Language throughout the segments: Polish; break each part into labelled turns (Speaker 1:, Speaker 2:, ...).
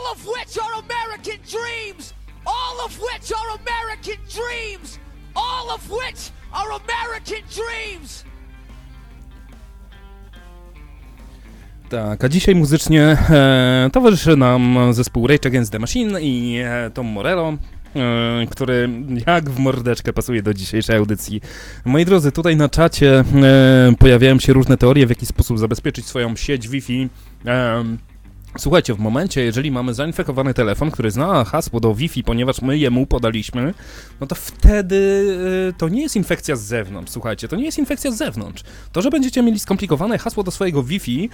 Speaker 1: all of which are American dreams, all of which are American dreams, all of which are American dreams.
Speaker 2: Tak, a dzisiaj muzycznie towarzyszy nam zespół Rage Against the Machine i Tom Morello, który jak w mordeczkę pasuje do dzisiejszej audycji. Moi drodzy, tutaj na czacie pojawiają się różne teorie, w jaki sposób zabezpieczyć swoją sieć Wi-Fi. Słuchajcie, w momencie, jeżeli mamy zainfekowany telefon, który zna hasło do Wi-Fi, ponieważ my jemu podaliśmy, no to wtedy to nie jest infekcja z zewnątrz, słuchajcie, to nie jest infekcja z zewnątrz. To, że będziecie mieli skomplikowane hasło do swojego Wi-Fi,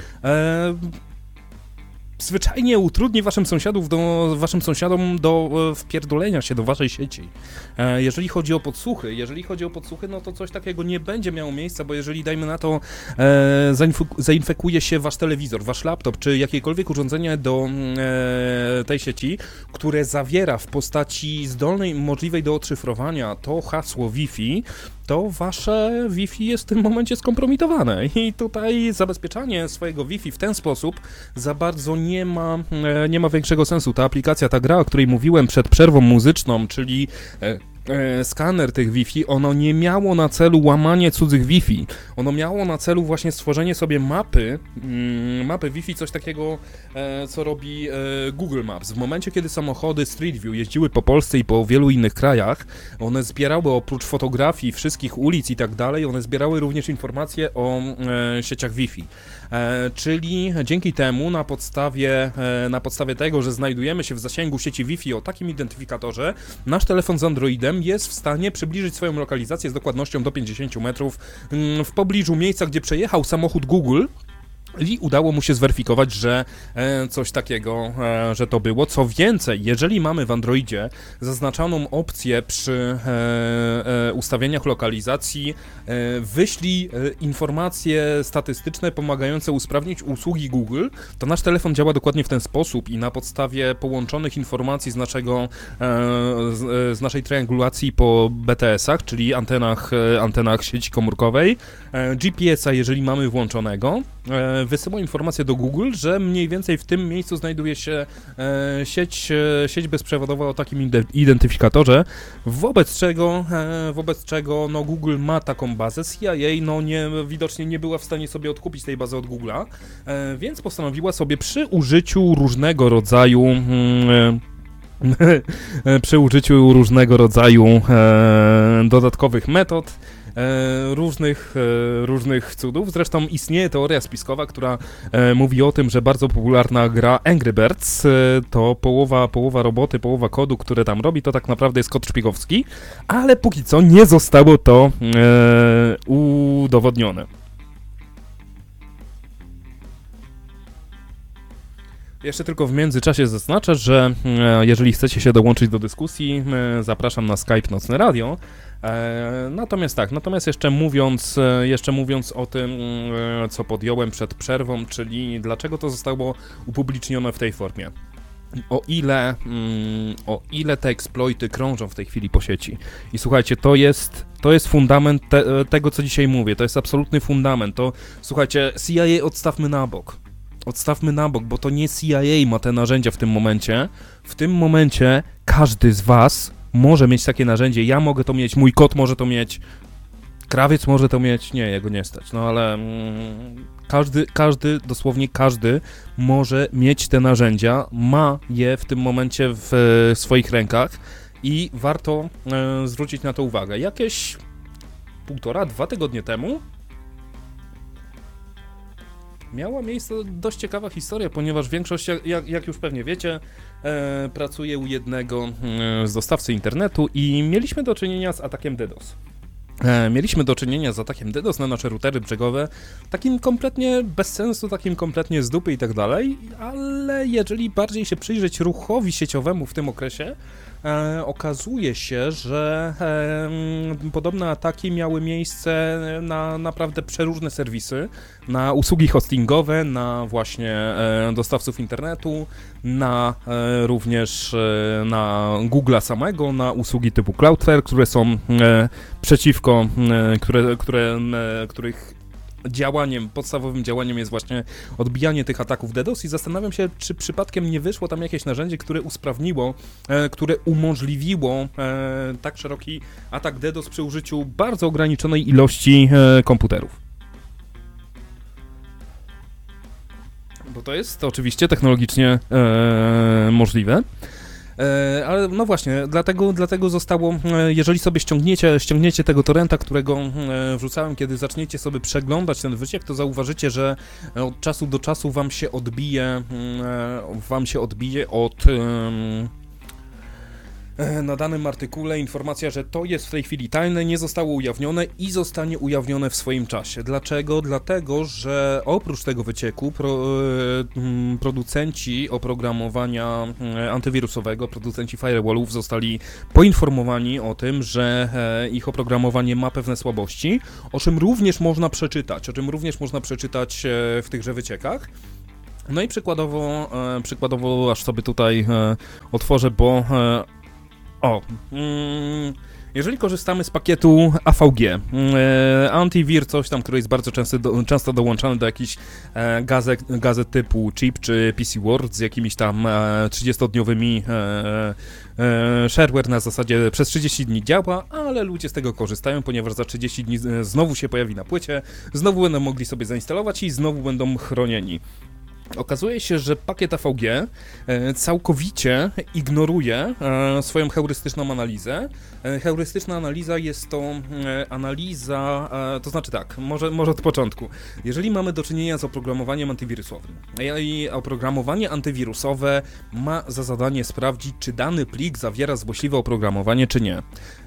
Speaker 2: zwyczajnie utrudni waszym sąsiadom do wpierdolenia się do waszej sieci. Jeżeli chodzi o podsłuchy, no to coś takiego nie będzie miało miejsca, bo jeżeli, dajmy na to, zainfekuje się wasz telewizor, wasz laptop, czy jakiekolwiek urządzenie do tej sieci, które zawiera w postaci zdolnej, możliwej do odszyfrowania to hasło Wi-Fi, to wasze Wi-Fi jest w tym momencie skompromitowane i tutaj zabezpieczanie swojego Wi-Fi w ten sposób za bardzo nie ma większego sensu. Ta aplikacja, ta gra, o której mówiłem przed przerwą muzyczną, czyli skaner tych Wi-Fi, ono nie miało na celu łamanie cudzych Wi-Fi. Ono miało na celu właśnie stworzenie sobie mapy Wi-Fi, coś takiego, co robi Google Maps. W momencie, kiedy samochody Street View jeździły po Polsce i po wielu innych krajach, one zbierały oprócz fotografii wszystkich ulic i tak dalej, one zbierały również informacje o sieciach Wi-Fi. Czyli dzięki temu na podstawie tego, że znajdujemy się w zasięgu sieci Wi-Fi o takim identyfikatorze, nasz telefon z Androidem jest w stanie przybliżyć swoją lokalizację z dokładnością do 50 metrów w pobliżu miejsca, gdzie przejechał samochód Google. I udało mu się zweryfikować, że coś takiego, że to było. Co więcej, jeżeli mamy w Androidzie zaznaczoną opcję przy ustawieniach lokalizacji, wyślij informacje statystyczne pomagające usprawnić usługi Google, to nasz telefon działa dokładnie w ten sposób i na podstawie połączonych informacji z naszej triangulacji po BTS-ach, czyli antenach sieci komórkowej, GPS-a, jeżeli mamy włączonego, wysyła informację do Google, że mniej więcej w tym miejscu znajduje się sieć bezprzewodowa o takim identyfikatorze, wobec czego no Google ma taką bazę. CIA widocznie nie była w stanie sobie odkupić tej bazy od Google'a, więc postanowiła sobie przy użyciu różnego rodzaju dodatkowych metod, różnych cudów. Zresztą istnieje teoria spiskowa, która mówi o tym, że bardzo popularna gra Angry Birds to połowa roboty, połowa kodu, które tam robi, to tak naprawdę jest kod szpiegowski, ale póki co nie zostało to udowodnione. Jeszcze tylko w międzyczasie zaznaczę, że jeżeli chcecie się dołączyć do dyskusji, zapraszam na Skype Nocne Radio. Natomiast jeszcze mówiąc o tym, co podjąłem przed przerwą, czyli dlaczego to zostało upublicznione w tej formie. O ile te eksploity krążą w tej chwili po sieci. I słuchajcie, to jest fundament tego, co dzisiaj mówię. To jest absolutny fundament. To, słuchajcie, CIA odstawmy na bok, bo to nie CIA ma te narzędzia w tym momencie. W tym momencie każdy z was może mieć takie narzędzie. Ja mogę to mieć, mój kot może to mieć, krawiec może to mieć. Nie, jego nie stać. No ale dosłownie każdy może mieć te narzędzia, ma je w tym momencie w swoich rękach i warto zwrócić na to uwagę. Jakieś 1,5-2 tygodnie temu miała miejsce dość ciekawa historia, ponieważ większość, jak już pewnie wiecie, pracuje u jednego z dostawcy internetu i mieliśmy do czynienia z atakiem DDoS. Na nasze routery brzegowe, takim kompletnie bez sensu, takim kompletnie z dupy i tak dalej, ale jeżeli bardziej się przyjrzeć ruchowi sieciowemu w tym okresie, okazuje się, że podobne ataki miały miejsce na naprawdę przeróżne serwisy, na usługi hostingowe, na właśnie dostawców internetu, również na Google'a samego, na usługi typu Cloudflare, które są których podstawowym działaniem jest właśnie odbijanie tych ataków DDoS i zastanawiam się, czy przypadkiem nie wyszło tam jakieś narzędzie, które które umożliwiło tak szeroki atak DDoS przy użyciu bardzo ograniczonej ilości komputerów. Bo to jest oczywiście technologicznie możliwe. Ale no właśnie, dlatego zostało, jeżeli sobie ściągniecie tego torrenta, którego wrzucałem, kiedy zaczniecie sobie przeglądać ten wyciek, to zauważycie, że od czasu do czasu wam się odbije od na danym artykule informacja, że to jest w tej chwili tajne, nie zostało ujawnione i zostanie ujawnione w swoim czasie. Dlaczego? Dlatego, że oprócz tego wycieku producenci oprogramowania antywirusowego, producenci firewallów zostali poinformowani o tym, że ich oprogramowanie ma pewne słabości, o czym również można przeczytać w tychże wyciekach. No i przykładowo aż sobie tutaj otworzę, bo jeżeli korzystamy z pakietu AVG, antiwir, coś tam, który jest bardzo często dołączany do jakichś gazet typu Chip czy PC World z jakimiś tam 30-dniowymi shareware na zasadzie przez 30 dni działa, ale ludzie z tego korzystają, ponieważ za 30 dni znowu się pojawi na płycie, znowu będą mogli sobie zainstalować i znowu będą chronieni. Okazuje się, że pakiet AVG całkowicie ignoruje swoją heurystyczną analizę. Heurystyczna analiza jest to analiza, to znaczy tak, może od początku. Jeżeli mamy do czynienia z oprogramowaniem antywirusowym i oprogramowanie antywirusowe ma za zadanie sprawdzić, czy dany plik zawiera złośliwe oprogramowanie, czy nie,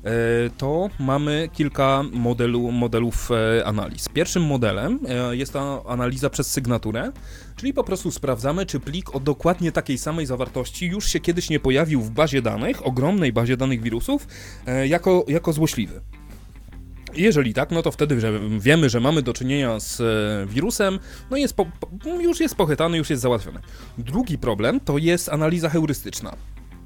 Speaker 2: to mamy kilka modelów analiz. Pierwszym modelem jest ta analiza przez sygnaturę, czyli po prostu sprawdzamy, czy plik o dokładnie takiej samej zawartości już się kiedyś nie pojawił w bazie danych, ogromnej bazie danych wirusów, jako złośliwy. Jeżeli tak, no to wtedy wiemy, że mamy do czynienia z wirusem, no już jest pochytany, już jest załatwiony. Drugi problem to jest analiza heurystyczna.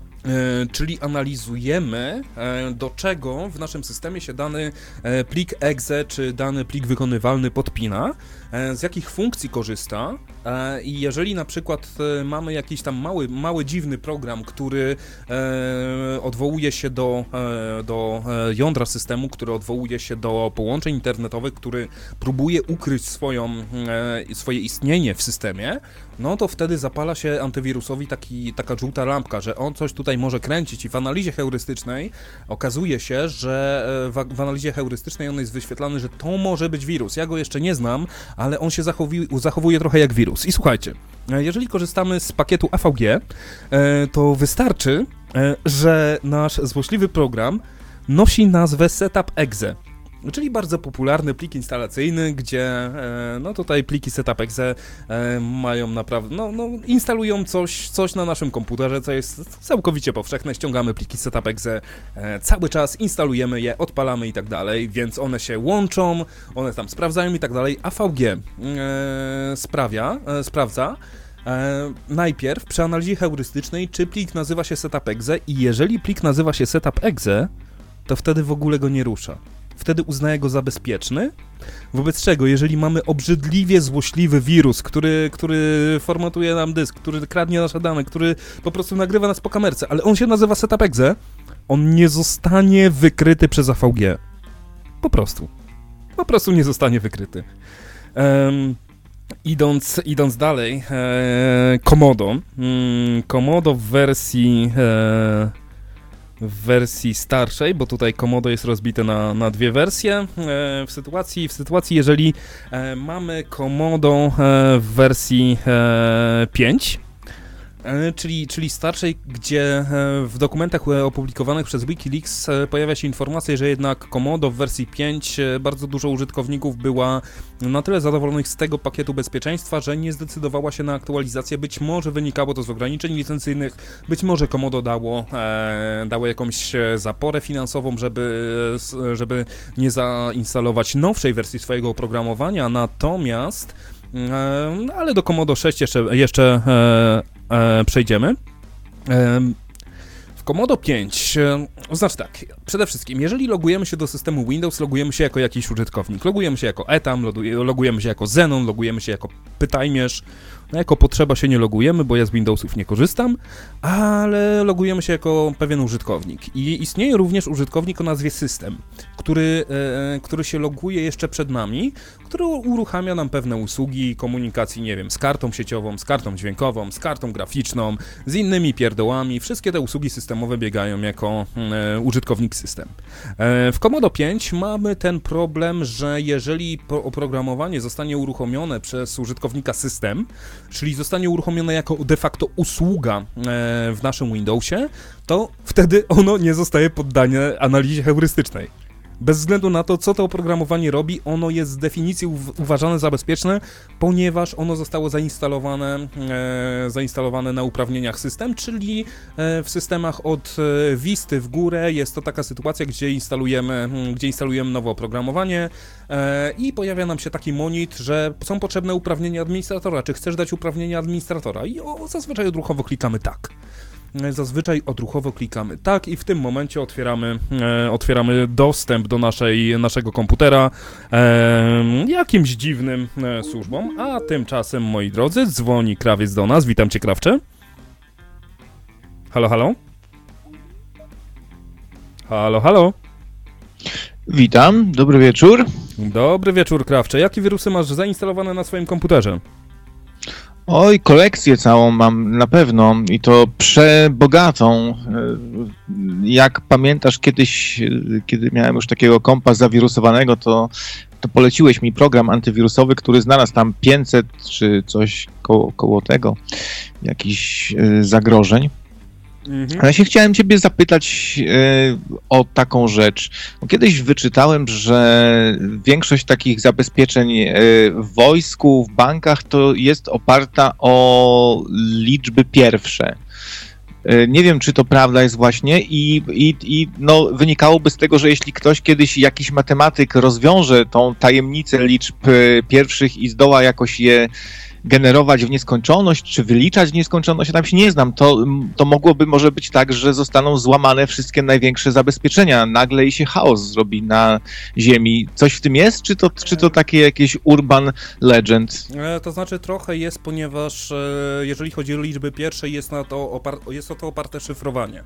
Speaker 2: Czyli analizujemy, do czego w naszym systemie się dany plik exe czy dany plik wykonywalny podpina, z jakich funkcji korzysta i jeżeli na przykład mamy jakiś tam mały dziwny program, który odwołuje się do jądra systemu, który odwołuje się do połączeń internetowych, który próbuje ukryć swoje istnienie w systemie, no to wtedy zapala się antywirusowi taka żółta lampka, że on coś tutaj może kręcić i w analizie heurystycznej okazuje się, że w analizie heurystycznej on jest wyświetlany, że to może być wirus. Ja go jeszcze nie znam, ale on się zachowuje trochę jak wirus. I słuchajcie, jeżeli korzystamy z pakietu AVG, to wystarczy, że nasz złośliwy program nosi nazwę setup.exe. Czyli bardzo popularny plik instalacyjny, gdzie no tutaj pliki setup.exe mają naprawdę, instalują coś na naszym komputerze, co jest całkowicie powszechne, ściągamy pliki setup.exe cały czas, instalujemy je, odpalamy i tak dalej, więc one się łączą, one tam sprawdzają i tak dalej. AVG sprawdza najpierw przy analizie heurystycznej, czy plik nazywa się setup.exe i jeżeli plik nazywa się setup.exe, to wtedy w ogóle go nie rusza. Wtedy uznaje go za bezpieczny, wobec czego jeżeli mamy obrzydliwie złośliwy wirus, który formatuje nam dysk, który kradnie nasze dane, który po prostu nagrywa nas po kamerce, ale on się nazywa setup.exe, on nie zostanie wykryty przez AVG. Po prostu nie zostanie wykryty. Idąc dalej, Komodo w wersji starszej, bo tutaj Komodo jest rozbite na dwie wersje. W sytuacji, jeżeli mamy Komodo w wersji 5, czyli starszej, gdzie w dokumentach opublikowanych przez Wikileaks pojawia się informacja, że jednak Komodo w wersji 5 bardzo dużo użytkowników była na tyle zadowolonych z tego pakietu bezpieczeństwa, że nie zdecydowała się na aktualizację. Być może wynikało to z ograniczeń licencyjnych, być może Komodo dało jakąś zaporę finansową, żeby nie zainstalować nowszej wersji swojego oprogramowania, natomiast ale do Komodo 6 jeszcze przejdziemy. W Komodo 5 Znaczy tak, przede wszystkim, jeżeli logujemy się do systemu Windows, logujemy się jako jakiś użytkownik. Logujemy się jako Etam, logujemy się jako Xenon, logujemy się jako Pytajmierz. No jako potrzeba się nie logujemy, bo ja z Windowsów nie korzystam, ale logujemy się jako pewien użytkownik. I istnieje również użytkownik o nazwie system, który się loguje jeszcze przed nami, który uruchamia nam pewne usługi komunikacji, nie wiem, z kartą sieciową, z kartą dźwiękową, z kartą graficzną, z innymi pierdołami. Wszystkie te usługi systemowe biegają jako użytkownik system. W Commodore 5 mamy ten problem, że jeżeli oprogramowanie zostanie uruchomione przez użytkownika system, czyli zostanie uruchomione jako de facto usługa w naszym Windowsie, to wtedy ono nie zostaje poddane analizie heurystycznej. Bez względu na to, co to oprogramowanie robi, ono jest z definicji uważane za bezpieczne, ponieważ ono zostało zainstalowane na uprawnieniach system, czyli w systemach od Visty w górę jest to taka sytuacja, gdzie instalujemy nowe oprogramowanie i pojawia nam się taki monit, że są potrzebne uprawnienia administratora. Czy chcesz dać uprawnienia administratora? I zazwyczaj odruchowo klikamy tak. Tak i w tym momencie otwieramy dostęp do naszego komputera jakimś dziwnym służbom, a tymczasem, moi drodzy, dzwoni krawiec do nas. Witam cię, krawcze. Halo, halo? Halo, halo?
Speaker 3: Witam, dobry wieczór.
Speaker 2: Dobry wieczór, krawcze. Jakie wirusy masz zainstalowane na swoim komputerze?
Speaker 3: Oj, kolekcję całą mam na pewno i to przebogatą. Jak pamiętasz kiedyś, kiedy miałem już takiego kompa zawirusowanego, to poleciłeś mi program antywirusowy, który znalazł tam 500 czy coś koło tego, jakichś zagrożeń. Ale się chciałem ciebie zapytać o taką rzecz. Kiedyś wyczytałem, że większość takich zabezpieczeń w wojsku, w bankach to jest oparta o liczby pierwsze. Nie wiem, czy to prawda jest właśnie i no, wynikałoby z tego, że jeśli ktoś kiedyś, jakiś matematyk rozwiąże tą tajemnicę liczb pierwszych i zdoła jakoś je generować w nieskończoność, czy wyliczać w nieskończoność, ja tam się nie znam, to mogłoby może być tak, że zostaną złamane wszystkie największe zabezpieczenia nagle i się chaos zrobi na Ziemi. Coś w tym jest, czy to takie jakieś urban legend?
Speaker 2: To znaczy trochę jest, ponieważ jeżeli chodzi o liczby pierwsze, jest o to oparte szyfrowanie.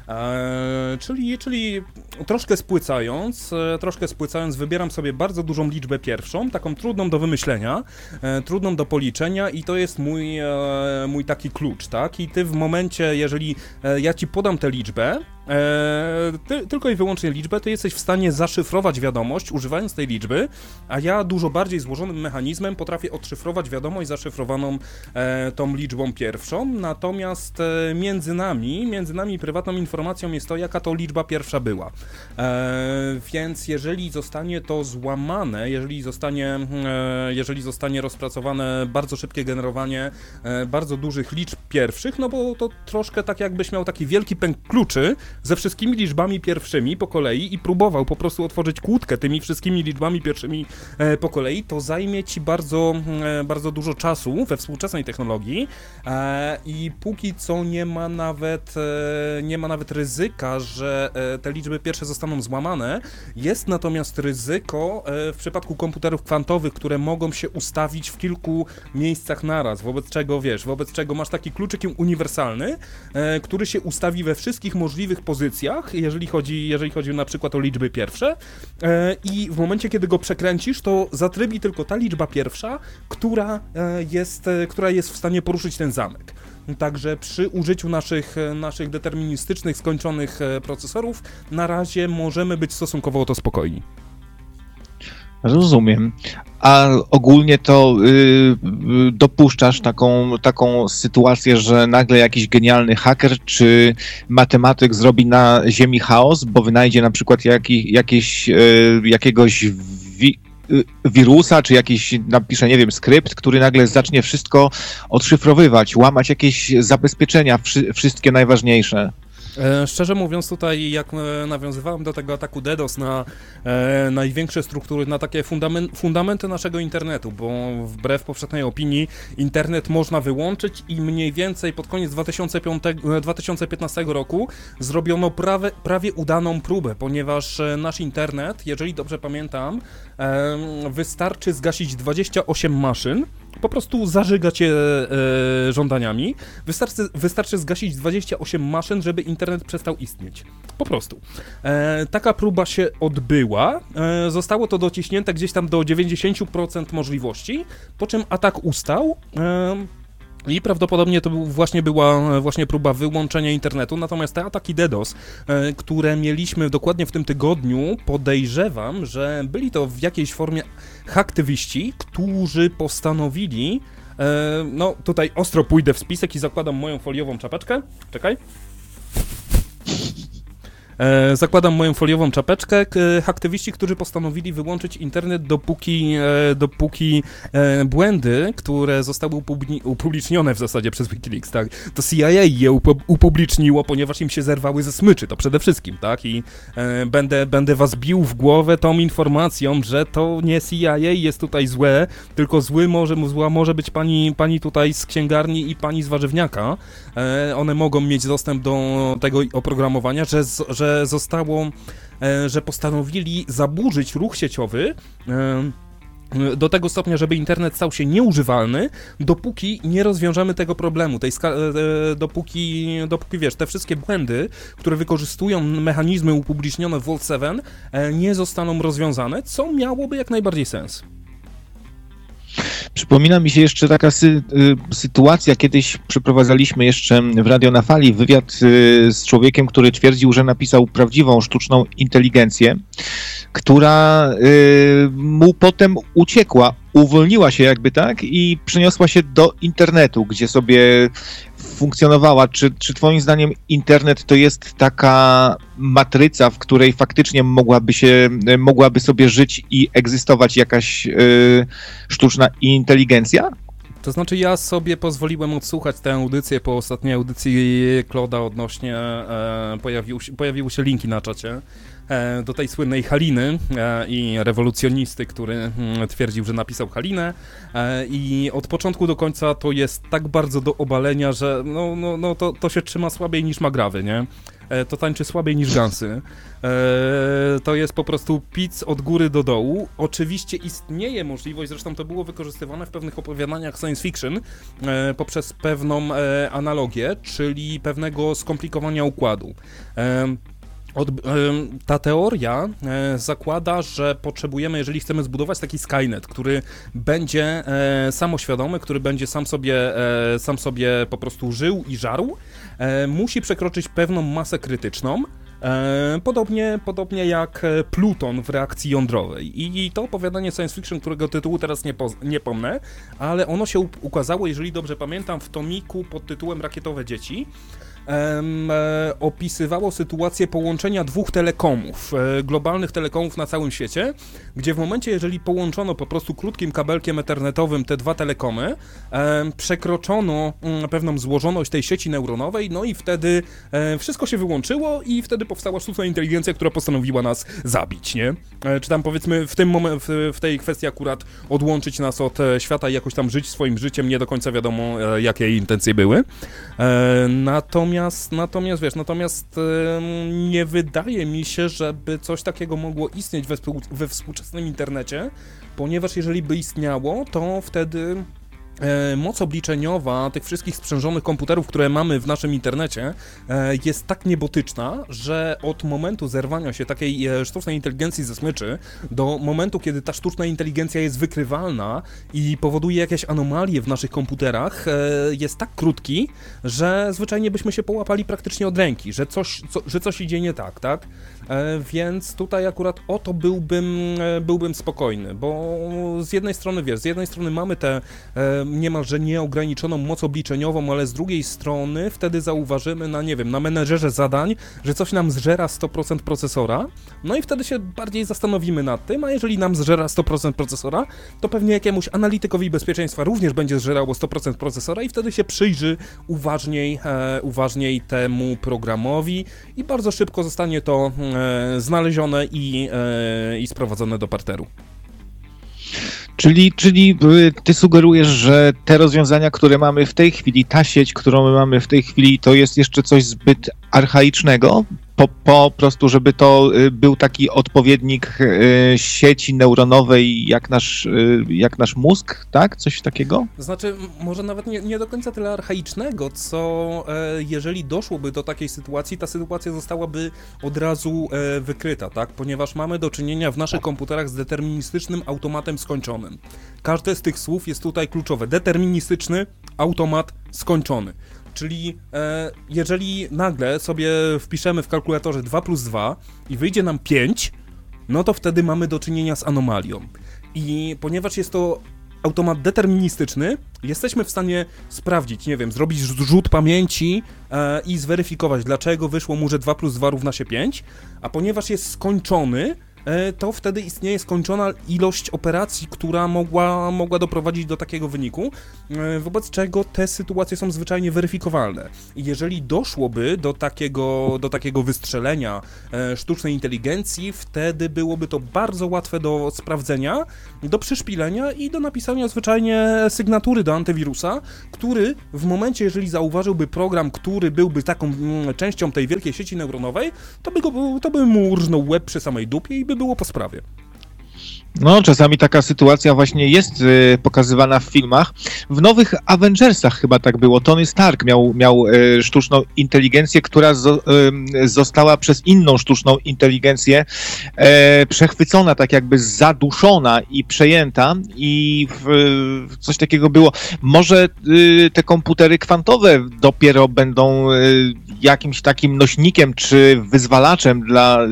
Speaker 2: Czyli troszkę spłycając, wybieram sobie bardzo dużą liczbę pierwszą, taką trudną do wymyślenia, trudną do policzenia i to jest mój taki klucz, tak? I ty w momencie, jeżeli ja ci podam tę liczbę, tylko i wyłącznie liczbę, to jesteś w stanie zaszyfrować wiadomość używając tej liczby, a ja dużo bardziej złożonym mechanizmem potrafię odszyfrować wiadomość zaszyfrowaną tą liczbą pierwszą, natomiast między nami prywatną informacją jest to, jaka to liczba pierwsza była. Więc jeżeli zostanie to złamane, jeżeli zostanie rozpracowane bardzo szybkie generowanie bardzo dużych liczb pierwszych, no bo to troszkę tak jakbyś miał taki wielki pęk kluczy ze wszystkimi liczbami pierwszymi po kolei i próbował po prostu otworzyć kłódkę tymi wszystkimi liczbami pierwszymi po kolei, to zajmie ci bardzo, bardzo dużo czasu we współczesnej technologii i póki co nie ma nawet ryzyka, że te liczby pierwsze zostaną złamane. Jest natomiast ryzyko w przypadku komputerów kwantowych, które mogą się ustawić w kilku miejscach naraz, wobec czego masz taki kluczyk uniwersalny, który się ustawi we wszystkich możliwych pozycjach, jeżeli chodzi na przykład o liczby pierwsze i w momencie, kiedy go przekręcisz, to zatrybi tylko ta liczba pierwsza, która jest w stanie poruszyć ten zamek. Także przy użyciu naszych deterministycznych, skończonych procesorów na razie możemy być stosunkowo o to spokojni.
Speaker 3: Rozumiem. A ogólnie to dopuszczasz taką sytuację, że nagle jakiś genialny haker czy matematyk zrobi na Ziemi chaos, bo wynajdzie na przykład jakiegoś wirusa, czy jakiś, napisze, nie wiem, skrypt, który nagle zacznie wszystko odszyfrowywać, łamać jakieś zabezpieczenia, wszystkie najważniejsze.
Speaker 2: Szczerze mówiąc tutaj, jak nawiązywałem do tego ataku DDoS na największe struktury, na takie fundamenty naszego internetu, bo wbrew powszechnej opinii internet można wyłączyć i mniej więcej pod koniec 2015 roku zrobiono prawie udaną próbę, ponieważ nasz internet, jeżeli dobrze pamiętam, wystarczy zgasić 28 maszyn, po prostu zażygać je żądaniami. Wystarczy zgasić 28 maszyn, żeby internet przestał istnieć. Po prostu. Taka próba się odbyła. Zostało to dociśnięte gdzieś tam do 90% możliwości, po czym atak ustał. I prawdopodobnie to była próba wyłączenia internetu, natomiast te ataki DDoS, które mieliśmy dokładnie w tym tygodniu, podejrzewam, że byli to w jakiejś formie haktywiści, którzy postanowili, no tutaj ostro pójdę w spisek i zakładam moją foliową czapeczkę, czekaj. Zakładam moją foliową czapeczkę. Aktywiści, którzy postanowili wyłączyć internet, dopóki błędy, które zostały upublicznione w zasadzie przez Wikileaks, tak, to CIA je upubliczniło, ponieważ im się zerwały ze smyczy, to przede wszystkim, tak, i będę was bił w głowę tą informacją, że to nie CIA jest tutaj złe, tylko zła może być pani tutaj z księgarni i pani z warzywniaka. One mogą mieć dostęp do tego oprogramowania, że postanowili zaburzyć ruch sieciowy do tego stopnia, żeby internet stał się nieużywalny, dopóki nie rozwiążemy tego problemu, dopóki wiesz, te wszystkie błędy, które wykorzystują mechanizmy upublicznione w Vault 7, nie zostaną rozwiązane, co miałoby jak najbardziej sens.
Speaker 3: Przypomina mi się jeszcze taka sytuacja, kiedyś przeprowadzaliśmy jeszcze w Radio na Fali wywiad z człowiekiem, który twierdził, że napisał prawdziwą sztuczną inteligencję, która mu potem uciekła, uwolniła się jakby, tak, i przeniosła się do internetu, gdzie sobie funkcjonowała. Czy twoim zdaniem internet to jest taka matryca, w której faktycznie mogłaby sobie żyć i egzystować jakaś sztuczna inteligencja?
Speaker 2: To znaczy ja sobie pozwoliłem odsłuchać tę audycję po ostatniej audycji Kloda odnośnie, pojawiły się linki na czacie do tej słynnej Haliny i rewolucjonisty, który twierdził, że napisał Halinę, i od początku do końca to jest tak bardzo do obalenia, że to się trzyma słabiej niż Magrawy, nie? To tańczy słabiej niż Gansy. To jest po prostu pic od góry do dołu. Oczywiście istnieje możliwość, zresztą to było wykorzystywane w pewnych opowiadaniach science fiction poprzez pewną analogię, czyli pewnego skomplikowania układu. Ta teoria zakłada, że potrzebujemy, jeżeli chcemy zbudować taki Skynet, który będzie samoświadomy, który będzie sam sobie po prostu żył i żarł, musi przekroczyć pewną masę krytyczną, podobnie jak Pluton w reakcji jądrowej. I to opowiadanie science fiction, którego tytułu teraz nie pomnę, ale ono się ukazało, jeżeli dobrze pamiętam, w tomiku pod tytułem Rakietowe dzieci. Opisywało sytuację połączenia dwóch telekomów, globalnych telekomów na całym świecie, gdzie w momencie, jeżeli połączono po prostu krótkim kabelkiem ethernetowym te dwa telekomy, przekroczono pewną złożoność tej sieci neuronowej, no i wtedy wszystko się wyłączyło i wtedy powstała sztuczna inteligencja, która postanowiła nas zabić, nie? Czy tam powiedzmy w tej kwestii akurat odłączyć nas od świata i jakoś tam żyć swoim życiem, nie do końca wiadomo, jakie jej intencje były. Natomiast nie wydaje mi się, żeby coś takiego mogło istnieć we współczesnym internecie, ponieważ jeżeli by istniało, to wtedy moc obliczeniowa tych wszystkich sprzężonych komputerów, które mamy w naszym internecie, jest tak niebotyczna, że od momentu zerwania się takiej sztucznej inteligencji ze smyczy do momentu, kiedy ta sztuczna inteligencja jest wykrywalna i powoduje jakieś anomalie w naszych komputerach, jest tak krótki, że zwyczajnie byśmy się połapali praktycznie od ręki, że coś idzie nie tak, tak? Więc tutaj akurat o to byłbym spokojny, bo z jednej strony mamy niemalże nieograniczoną moc obliczeniową, ale z drugiej strony wtedy zauważymy na menedżerze zadań, że coś nam zżera 100% procesora, no i wtedy się bardziej zastanowimy nad tym, a jeżeli nam zżera 100% procesora, to pewnie jakiemuś analitykowi bezpieczeństwa również będzie zżerało 100% procesora i wtedy się przyjrzy uważniej temu programowi i bardzo szybko zostanie to znalezione i sprowadzone do parteru.
Speaker 3: Czyli ty sugerujesz, że te rozwiązania, które mamy w tej chwili, ta sieć, którą my mamy w tej chwili, to jest jeszcze coś zbyt archaicznego? Po prostu, żeby to był taki odpowiednik sieci neuronowej jak nasz mózg, tak? Coś takiego?
Speaker 2: Znaczy, może nawet nie do końca tyle archaicznego, co jeżeli doszłoby do takiej sytuacji, ta sytuacja zostałaby od razu wykryta, tak? Ponieważ mamy do czynienia w naszych komputerach z deterministycznym automatem skończonym. Każde z tych słów jest tutaj kluczowe. Deterministyczny automat skończony. Czyli jeżeli nagle sobie wpiszemy w kalkulatorze 2 + 2 i wyjdzie nam 5, no to wtedy mamy do czynienia z anomalią. I ponieważ jest to automat deterministyczny, jesteśmy w stanie sprawdzić, zrobić rzut pamięci i zweryfikować, dlaczego wyszło mu, że 2 + 2 równa się 5, a ponieważ jest skończony, to wtedy istnieje skończona ilość operacji, która mogła doprowadzić do takiego wyniku, wobec czego te sytuacje są zwyczajnie weryfikowalne. I jeżeli doszłoby do takiego wystrzelenia sztucznej inteligencji, wtedy byłoby to bardzo łatwe do sprawdzenia, do przyszpilenia i do napisania zwyczajnie sygnatury do antywirusa, który w momencie, jeżeli zauważyłby program, który byłby taką częścią tej wielkiej sieci neuronowej, to by mu urżnął łeb przy samej dupie i by było po sprawie.
Speaker 3: No, czasami taka sytuacja właśnie jest pokazywana w filmach. W nowych Avengersach chyba tak było. Tony Stark miał sztuczną inteligencję, która została przez inną sztuczną inteligencję przechwycona, tak jakby zaduszona i przejęta i coś takiego było. Może te komputery kwantowe dopiero będą jakimś takim nośnikiem czy wyzwalaczem dla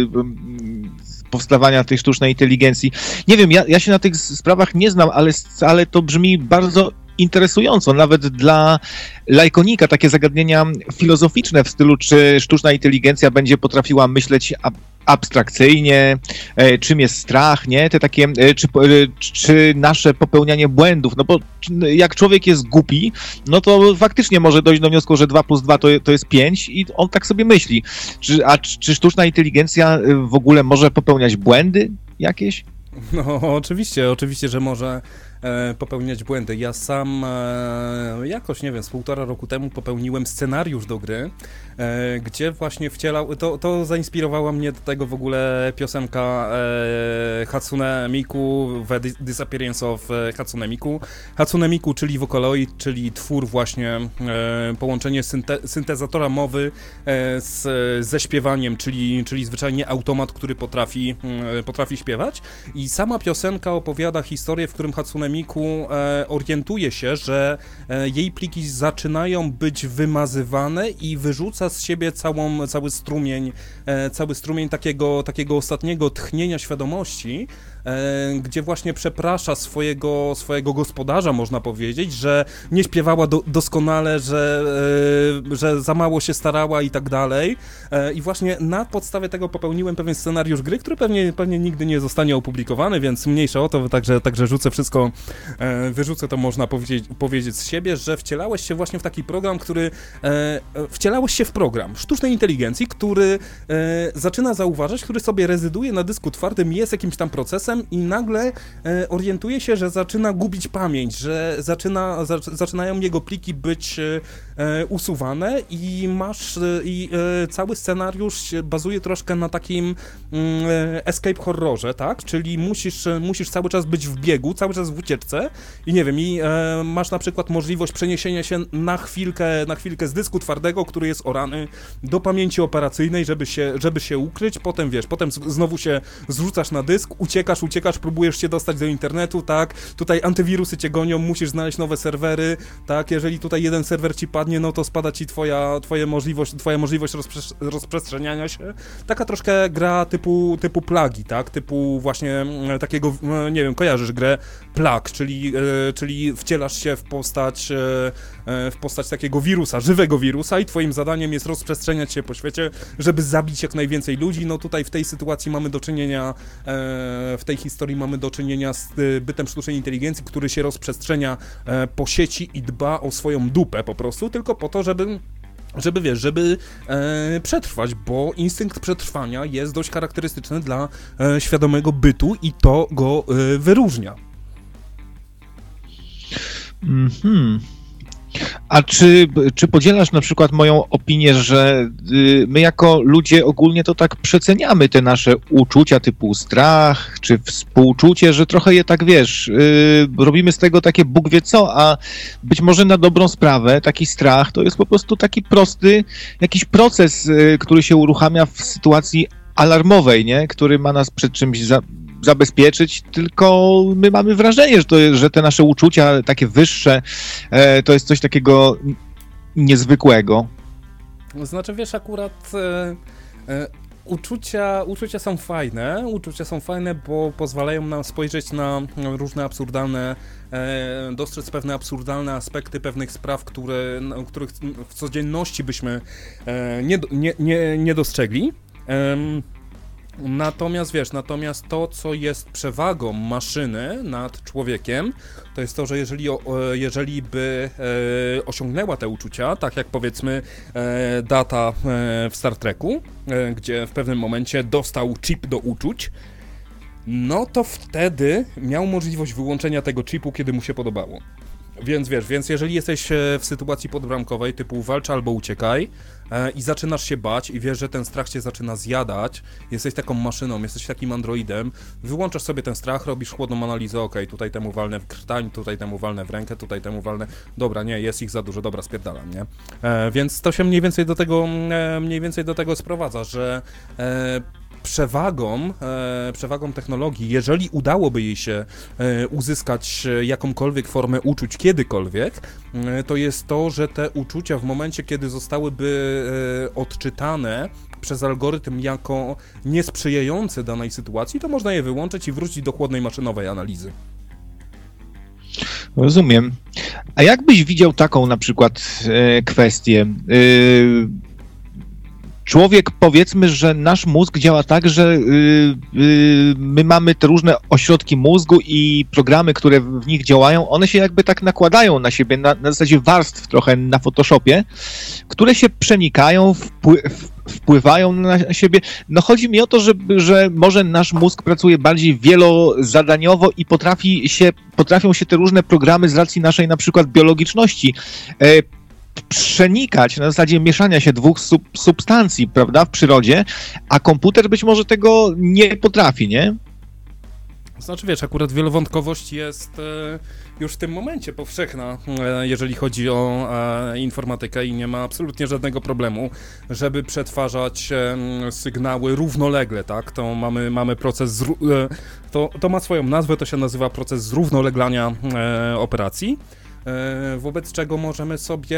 Speaker 3: powstawania tej sztucznej inteligencji. Nie wiem, ja się na tych sprawach nie znam, ale to brzmi bardzo interesująco, nawet dla laikonika, takie zagadnienia filozoficzne w stylu, czy sztuczna inteligencja będzie potrafiła myśleć abstrakcyjnie, czym jest strach, nie? Te takie, czy nasze popełnianie błędów, no bo jak człowiek jest głupi, no to faktycznie może dojść do wniosku, że 2 + 2 to jest 5 i on tak sobie myśli. Czy sztuczna inteligencja w ogóle może popełniać błędy jakieś?
Speaker 2: No, oczywiście, że może popełniać błędy. Ja sam jakoś, z 1,5 roku temu popełniłem scenariusz do gry, gdzie właśnie wcielał, to zainspirowała mnie do tego w ogóle piosenka Hatsune Miku, The Disappearance of Hatsune Miku. Hatsune Miku, czyli Vocaloid, czyli twór właśnie, połączenie syntezatora mowy ze śpiewaniem, czyli zwyczajnie automat, który potrafi śpiewać. I sama piosenka opowiada historię, w którym Hatsune Miku orientuje się, że jej pliki zaczynają być wymazywane i wyrzuca z siebie cały strumień takiego ostatniego tchnienia świadomości, gdzie właśnie przeprasza swojego gospodarza, można powiedzieć, że nie śpiewała doskonale, że za mało się starała i tak dalej. I właśnie na podstawie tego popełniłem pewien scenariusz gry, który pewnie nigdy nie zostanie opublikowany, więc mniejsza o to, także wyrzucę to, można powiedzieć z siebie, że wcielałeś się właśnie w taki program, wcielałeś się w program sztucznej inteligencji, który zaczyna zauważać, który sobie rezyduje na dysku twardym, jest jakimś tam procesem i nagle orientuje się, że zaczyna gubić pamięć, że zaczynają jego pliki być usuwane i cały scenariusz bazuje troszkę na takim escape horrorze, tak? Czyli musisz cały czas być w biegu, cały czas w ucieczce i masz na przykład możliwość przeniesienia się na chwilkę z dysku twardego, który jest orany, do pamięci operacyjnej, żeby się ukryć, potem znowu się zrzucasz na dysk, uciekasz, uciekasz, próbujesz się dostać do internetu, tak, tutaj antywirusy cię gonią, musisz znaleźć nowe serwery, tak, jeżeli tutaj jeden serwer ci padnie, no to spada ci twoja możliwość rozprzestrzeniania się. Taka troszkę gra typu plagi, tak, typu właśnie takiego, nie wiem, kojarzysz grę Plag, czyli wcielasz się w postać takiego wirusa, żywego wirusa i twoim zadaniem jest rozprzestrzeniać się po świecie, żeby zabić jak najwięcej ludzi. No tutaj w tej sytuacji mamy do czynienia, w tej historii mamy do czynienia z bytem sztucznej inteligencji, który się rozprzestrzenia po sieci i dba o swoją dupę po prostu, tylko po to, żeby przetrwać, bo instynkt przetrwania jest dość charakterystyczny dla świadomego bytu i to go wyróżnia.
Speaker 3: A czy podzielasz na przykład moją opinię, że my jako ludzie ogólnie to tak przeceniamy te nasze uczucia typu strach czy współczucie, że trochę je tak, wiesz, robimy z tego takie Bóg wie co, a być może na dobrą sprawę taki strach to jest po prostu taki prosty jakiś proces, który się uruchamia w sytuacji alarmowej, nie? Który ma nas przed czymś zabezpieczyć, tylko my mamy wrażenie, że te nasze uczucia takie wyższe to jest coś takiego niezwykłego.
Speaker 2: Znaczy, wiesz, akurat uczucia są fajne, bo pozwalają nam spojrzeć na różne absurdalne, dostrzec pewne absurdalne aspekty pewnych spraw, których w codzienności byśmy nie dostrzegli. Natomiast to, co jest przewagą maszyny nad człowiekiem, to jest to, że jeżeli by osiągnęła te uczucia, tak jak powiedzmy Data w Star Treku, gdzie w pewnym momencie dostał chip do uczuć, no to wtedy miał możliwość wyłączenia tego chipu, kiedy mu się podobało. Więc jeżeli jesteś w sytuacji podbramkowej typu walcz albo uciekaj i zaczynasz się bać i wiesz, że ten strach cię zaczyna zjadać, jesteś taką maszyną, jesteś takim androidem, wyłączasz sobie ten strach, robisz chłodną analizę, okej, tutaj temu walnę w krtań, tutaj temu walnę w rękę, tutaj temu walnę, dobra, nie, jest ich za dużo, dobra, spierdalam, nie? Więc to się mniej więcej do tego sprowadza, że przewagą technologii, jeżeli udałoby jej się uzyskać jakąkolwiek formę uczuć kiedykolwiek, to jest to, że te uczucia w momencie, kiedy zostałyby odczytane przez algorytm jako niesprzyjające danej sytuacji, to można je wyłączyć i wrócić do chłodnej maszynowej analizy.
Speaker 3: Rozumiem. A jak byś widział taką na przykład kwestię? Człowiek, powiedzmy, że nasz mózg działa tak, że my mamy te różne ośrodki mózgu i programy, które w nich działają, one się jakby tak nakładają na siebie, na zasadzie warstw trochę na Photoshopie, które się przenikają, wpływają na siebie. No chodzi mi o to, że może nasz mózg pracuje bardziej wielozadaniowo i potrafią się te różne programy z racji naszej na przykład biologiczności przenikać na zasadzie mieszania się dwóch substancji, prawda, w przyrodzie, a komputer być może tego nie potrafi, nie?
Speaker 2: Znaczy, wiesz, akurat wielowątkowość jest już w tym momencie powszechna, jeżeli chodzi o informatykę i nie ma absolutnie żadnego problemu, żeby przetwarzać sygnały równolegle, tak? To mamy proces, to ma swoją nazwę, to się nazywa proces zrównoleglania operacji. Wobec czego możemy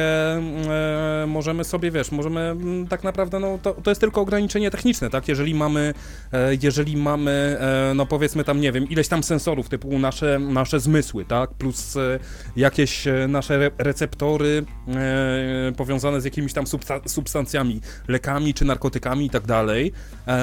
Speaker 2: tak naprawdę, no to jest tylko ograniczenie techniczne, tak? Jeżeli mamy, no powiedzmy tam, nie wiem, ileś tam sensorów typu nasze zmysły, tak? Plus jakieś nasze receptory powiązane z jakimiś tam substancjami, lekami czy narkotykami i tak dalej.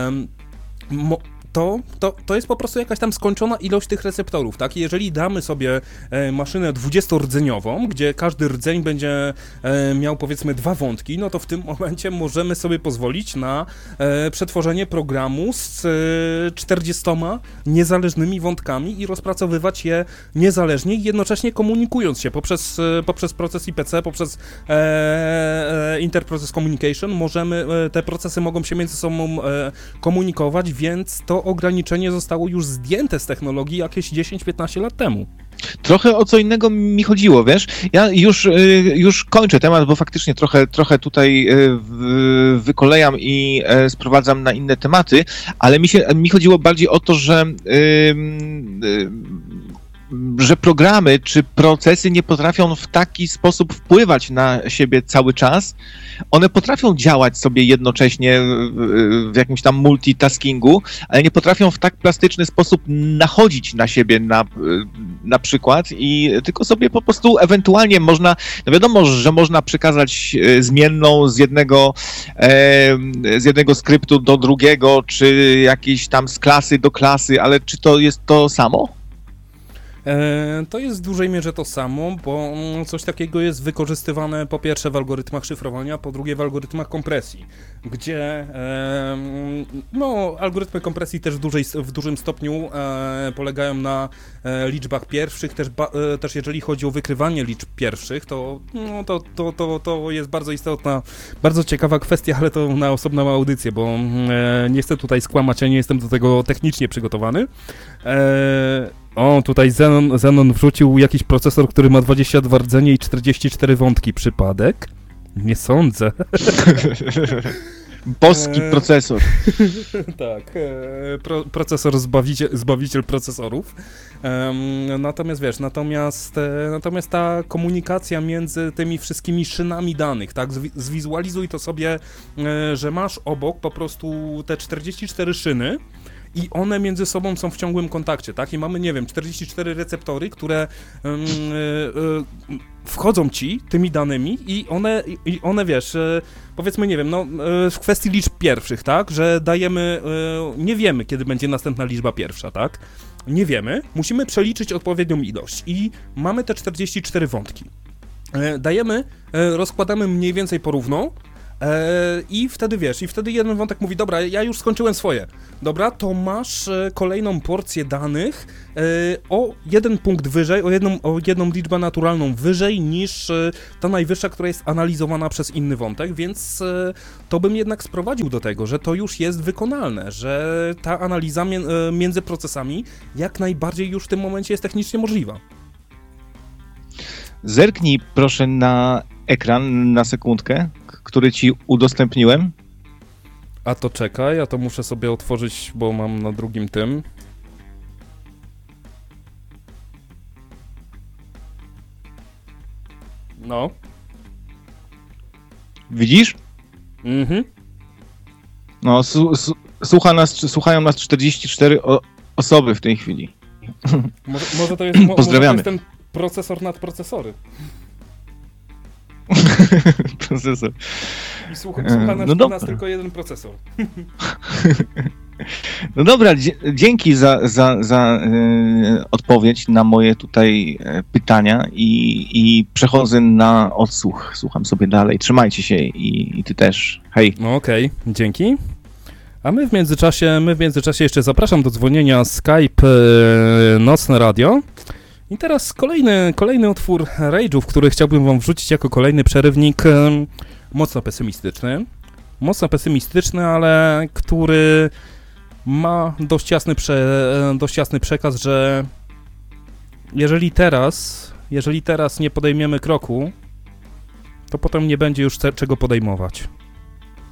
Speaker 2: To jest po prostu jakaś tam skończona ilość tych receptorów, tak? I jeżeli damy sobie maszynę 20-rdzeniową, gdzie każdy rdzeń będzie miał powiedzmy 2 wątki, no to w tym momencie możemy sobie pozwolić na przetworzenie programu z 40 niezależnymi wątkami i rozpracowywać je niezależnie i jednocześnie komunikując się poprzez proces IPC, poprzez Interprocess Communication, te procesy mogą się między sobą komunikować, więc to to ograniczenie zostało już zdjęte z technologii jakieś 10-15 lat temu.
Speaker 3: Trochę o co innego mi chodziło, wiesz? Ja już kończę temat, bo faktycznie trochę tutaj wykolejam i sprowadzam na inne tematy, ale mi chodziło bardziej o to, że programy czy procesy nie potrafią w taki sposób wpływać na siebie cały czas. One potrafią działać sobie jednocześnie w jakimś tam multitaskingu, ale nie potrafią w tak plastyczny sposób nachodzić na siebie na przykład i tylko sobie po prostu ewentualnie można, no wiadomo, że można przekazać zmienną z jednego skryptu do drugiego, czy jakieś tam z klasy do klasy, ale czy to jest to samo?
Speaker 2: To jest w dużej mierze to samo, bo coś takiego jest wykorzystywane po pierwsze w algorytmach szyfrowania, po drugie w algorytmach kompresji, gdzie algorytmy kompresji też w dużym stopniu polegają na liczbach pierwszych, też jeżeli chodzi o wykrywanie liczb pierwszych, to jest bardzo istotna, bardzo ciekawa kwestia, ale to na osobną audycję, bo nie chcę tutaj skłamać, ja nie jestem do tego technicznie przygotowany. O, tutaj Zenon wrzucił jakiś procesor, który ma 22 rdzenie i 44 wątki. Przypadek? Nie sądzę.
Speaker 3: Boski procesor.
Speaker 2: Tak, procesor zbawiciel procesorów. Natomiast ta komunikacja między tymi wszystkimi szynami danych, tak, zwizualizuj to sobie, że masz obok po prostu te 44 szyny, i one między sobą są w ciągłym kontakcie, tak? I mamy, nie wiem, 44 receptory, które wchodzą ci tymi danymi i one wiesz, powiedzmy, nie wiem, w kwestii liczb pierwszych, tak? Że dajemy, nie wiemy, kiedy będzie następna liczba pierwsza, tak? Nie wiemy, musimy przeliczyć odpowiednią ilość i mamy te 44 wątki. Rozkładamy mniej więcej porówno, i wtedy jeden wątek mówi, dobra, ja już skończyłem swoje. Dobra, to masz kolejną porcję danych o jeden punkt wyżej, o jedną liczbę naturalną wyżej niż ta najwyższa, która jest analizowana przez inny wątek, więc to bym jednak sprowadził do tego, że to już jest wykonalne, że ta analiza między procesami jak najbardziej już w tym momencie jest technicznie możliwa.
Speaker 3: Zerknij proszę na ekran na sekundkę, który ci udostępniłem.
Speaker 2: A to czekaj, ja to muszę sobie otworzyć, bo mam na drugim tym. No.
Speaker 3: Widzisz?
Speaker 2: Mhm.
Speaker 3: No, słuchają nas 44 osoby w tej chwili.
Speaker 2: Może to jest,
Speaker 3: pozdrawiamy.
Speaker 2: Może to jest ten procesor nad procesory.
Speaker 3: Procesor.
Speaker 2: I słucha nas tylko jeden procesor.
Speaker 3: No dobra, dzięki za odpowiedź na moje tutaj pytania i przechodzę na odsłuch. Słucham sobie dalej. Trzymajcie się i ty też. Hej.
Speaker 2: No okej, dzięki. A my w międzyczasie jeszcze zapraszam do dzwonienia Skype Nocne Radio. I teraz kolejny utwór Rage'ów, który chciałbym wam wrzucić jako kolejny przerywnik, mocno pesymistyczny, ale który ma dość jasny przekaz, że jeżeli teraz nie podejmiemy kroku, to potem nie będzie już czego podejmować.